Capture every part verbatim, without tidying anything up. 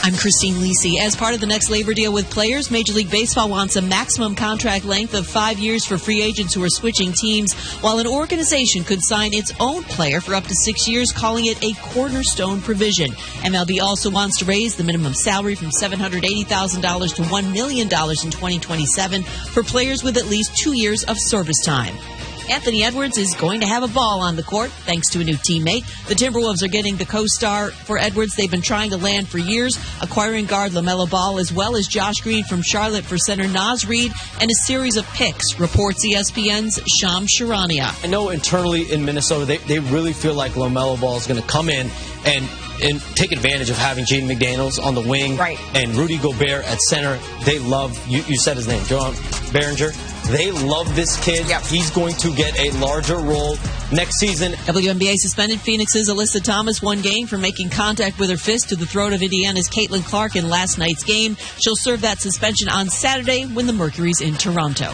I'm Christine Lisi. As part of the next labor deal with players, Major League Baseball wants a maximum contract length of five years for free agents who are switching teams, while an organization could sign its own player for up to six years, calling it a cornerstone provision. M L B also wants to raise the minimum salary from seven hundred eighty thousand dollars to one million dollars in twenty twenty-seven for players with at least two years of service time. Anthony Edwards is going to have a ball on the court thanks to a new teammate. The Timberwolves are getting the co-star for Edwards they've been trying to land for years, acquiring guard LaMelo Ball as well as Josh Green from Charlotte for center Naz Reid and a series of picks, reports E S P N's Shams Charania. I know internally in Minnesota, they, they really feel like LaMelo Ball is going to come in and and take advantage of having Jaden McDaniels on the wing, right, and Rudy Gobert at center. They love, you, you said his name, Joe Behringer. They love this kid. Yep. He's going to get a larger role next season. W N B A suspended Phoenix's Alyssa Thomas one game for making contact with her fist to the throat of Indiana's Caitlin Clark in last night's game. She'll serve that suspension on Saturday when the Mercury's in Toronto.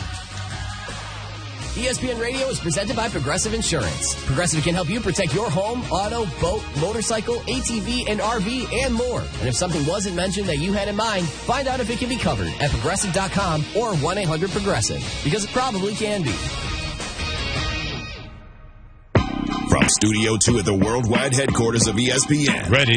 E S P N Radio is presented by Progressive Insurance. Progressive can help you protect your home, auto, boat, motorcycle, A T V, and R V, and more. And if something wasn't mentioned that you had in mind, find out if it can be covered at Progressive dot com or one eight hundred Progressive, because it probably can be. From Studio two at the worldwide headquarters of E S P N. Ready.